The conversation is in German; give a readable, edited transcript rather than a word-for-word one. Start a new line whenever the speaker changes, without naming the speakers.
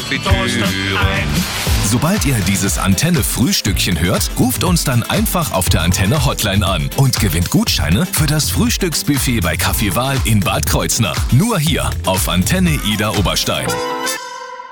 Konfitüre.
Sobald ihr dieses Antenne-Frühstückchen hört, ruft uns dann einfach auf der Antenne-Hotline an und gewinnt Gutscheine für das Frühstücksbuffet bei Café Wahl in Bad Kreuznach. Nur hier auf Antenne Ida Oberstein.